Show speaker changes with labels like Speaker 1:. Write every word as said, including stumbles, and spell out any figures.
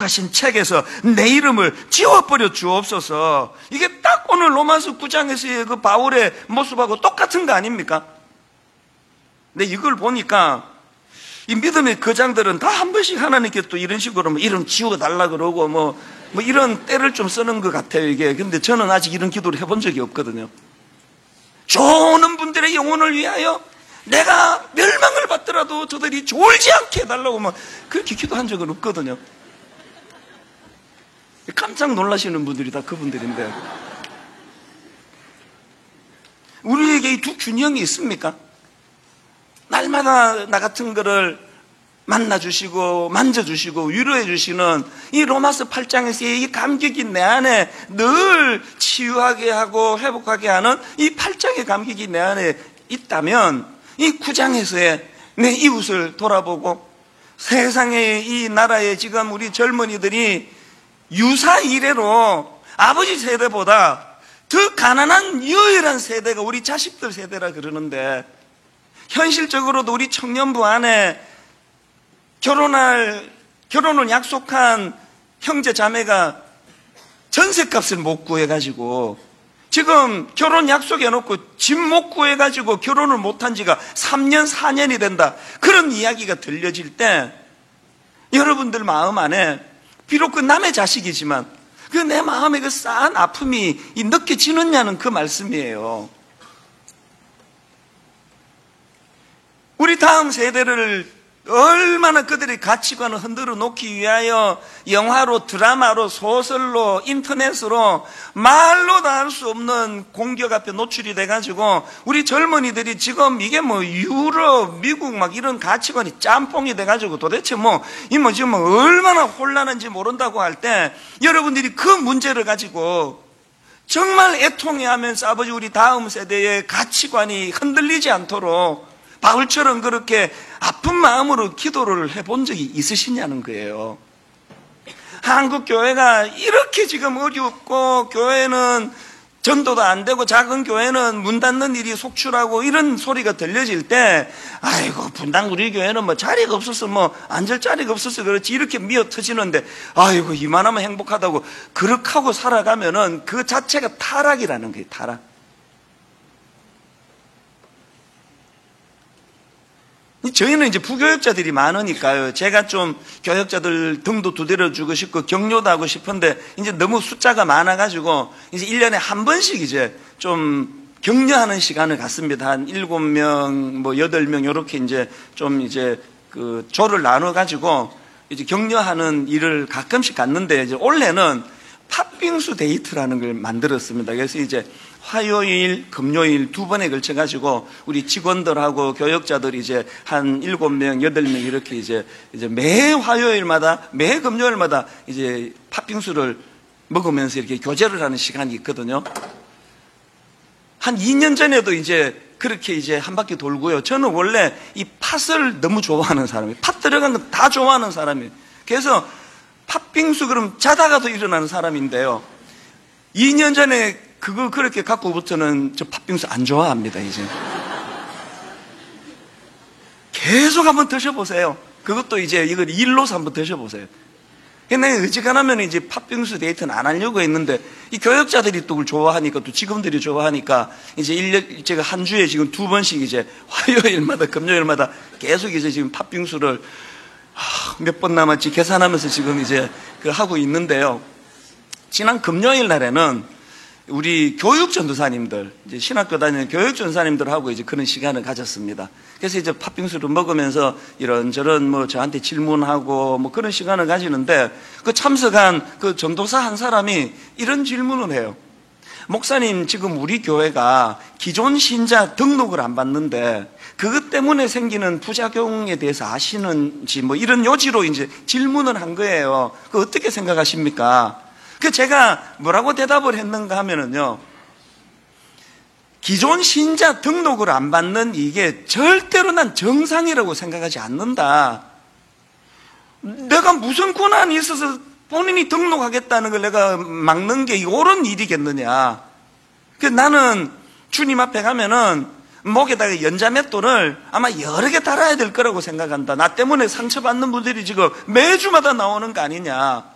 Speaker 1: 약속하신 책에서 내 이름을 지워버려 주옵소서. 이게 딱 오늘 로마서 구 장에서의 그 바울의 모습하고 똑같은 거 아닙니까? 근데 이걸 보니까 이 믿음의 거장들은 다 한 번씩 하나님께 또 이런 식으로 뭐 이름 지워달라 그러고 뭐, 뭐 이런 때를 좀 쓰는 것 같아요, 이게. 근데 저는 아직 이런 기도를 해본 적이 없거든요. 좋은 분들의 영혼을 위하여 내가 멸망을 받더라도 저들이 졸지 않게 해달라고 막 그렇게 기도한 적은 없거든요. 깜짝 놀라시는 분들이 다 그분들인데, 우리에게 이 두 균형이 있습니까? 날마다 나 같은 거를 만나주시고 만져주시고 위로해주시는 이 로마서 팔 장에서의 이 감격이 내 안에 늘 치유하게 하고 회복하게 하는 이 팔 장의 감격이 내 안에 있다면, 이 구 장에서의 내 이웃을 돌아보고 세상의 이 나라에 지금 우리 젊은이들이 유사 이래로 아버지 세대보다 더 가난한 유일한 세대가 우리 자식들 세대라 그러는데, 현실적으로도 우리 청년부 안에 결혼할, 결혼을 약속한 형제 자매가 전셋값을 못 구해가지고 지금 결혼 약속해놓고 집 못 구해가지고 결혼을 못한 지가 삼 년, 사 년이 된다. 그런 이야기가 들려질 때 여러분들 마음 안에 비록 그 남의 자식이지만 그 내 마음에 그 싸한 아픔이 느껴지느냐는 그 말씀이에요. 우리 다음 세대를 얼마나 그들의 가치관을 흔들어 놓기 위하여 영화로, 드라마로, 소설로, 인터넷으로 말로 다 할 수 없는 공격 앞에 노출이 돼가지고 우리 젊은이들이 지금 이게 뭐 유럽, 미국 막 이런 가치관이 짬뽕이 돼가지고 도대체 뭐 이 뭐 지금 뭐 얼마나 혼란한지 모른다고 할 때, 여러분들이 그 문제를 가지고 정말 애통해하면서 아버지 우리 다음 세대의 가치관이 흔들리지 않도록 바울처럼 그렇게 아픈 마음으로 기도를 해본 적이 있으시냐는 거예요. 한국 교회가 이렇게 지금 어렵고 교회는 전도도 안 되고 작은 교회는 문 닫는 일이 속출하고 이런 소리가 들려질 때, 아이고 분당 우리 교회는 뭐 자리가 없어서 뭐 앉을 자리가 없어서 그렇지 이렇게 미어 터지는데, 아이고 이만하면 행복하다고 그렇게 하고 살아가면은 그 자체가 타락이라는 거예요. 타락. 저희는 이제 부교육자들이 많으니까요. 제가 좀 교육자들 등도 두드려주고 싶고 격려도 하고 싶은데, 이제 너무 숫자가 많아가지고 이제 일 년에 한 번씩 이제 좀 격려하는 시간을 갖습니다. 한 일곱 명, 뭐 여덟 명 이렇게 이제 좀 이제 그 조를 나눠가지고 이제 격려하는 일을 가끔씩 갖는데, 이제 올해는 팥빙수 데이트라는 걸 만들었습니다. 그래서 이제 화요일, 금요일 두 번에 걸쳐가지고 우리 직원들하고 교역자들이 이제 한 일곱 명, 여덟 명 이렇게 이제 이제 매 화요일마다, 매 금요일마다 이제 팥빙수를 먹으면서 이렇게 교제를 하는 시간이 있거든요. 한 이 년 전에도 이제 그렇게 이제 한 바퀴 돌고요. 저는 원래 이 팥을 너무 좋아하는 사람이에요. 팥 들어간 거 다 좋아하는 사람이에요. 그래서 팥빙수 그럼 자다가도 일어나는 사람인데요. 이 년 전에 그거 그렇게 갖고부터는 저 팥빙수 안 좋아합니다, 이제. 계속 한번 드셔보세요. 그것도 이제 이걸 일로서 한번 드셔보세요. 근데 어지간하면 이제 팥빙수 데이트는 안 하려고 했는데, 이 교역자들이 또 그걸 좋아하니까, 또 직원들이 좋아하니까, 이제 일 년, 제가 한 주에 지금 두 번씩 이제 화요일마다, 금요일마다 계속 이제 지금 팥빙수를 몇 번 남았지 계산하면서 지금 이제 그 하고 있는데요. 지난 금요일 날에는 우리 교육 전도사님들, 이제 신학교 다니는 교육 전도사님들하고 이제 그런 시간을 가졌습니다. 그래서 이제 팥빙수를 먹으면서 이런저런 뭐 저한테 질문하고 뭐 그런 시간을 가지는데, 그 참석한 그 전도사 한 사람이 이런 질문을 해요. 목사님, 지금 우리 교회가 기존 신자 등록을 안 받는데 그것 때문에 생기는 부작용에 대해서 아시는지 뭐 이런 요지로 이제 질문을 한 거예요. 그 어떻게 생각하십니까? 그 제가 뭐라고 대답을 했는가 하면은요, 기존 신자 등록을 안 받는 이게 절대로 난 정상이라고 생각하지 않는다. 내가 무슨 권한이 있어서 본인이 등록하겠다는 걸 내가 막는 게 옳은 일이겠느냐. 그래서 나는 주님 앞에 가면은 목에다가 연자맷돌을 아마 여러 개 달아야 될 거라고 생각한다. 나 때문에 상처받는 분들이 지금 매주마다 나오는 거 아니냐.